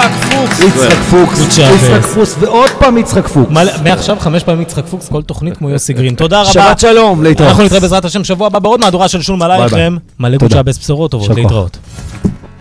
יצחק פוקס, ועוד פעם יצחק פוקס. מעכשיו 5 פעמים יצחק פוקס, כל תוכנית כמו יוסי גרין. תודה רבה. שבת שלום, להתראות. אנחנו נתראה בעזרת השם שבוע הבא בעוד מהדורה של שול מלא לכם. מלא גודשבס בשורות טובות, להתראות.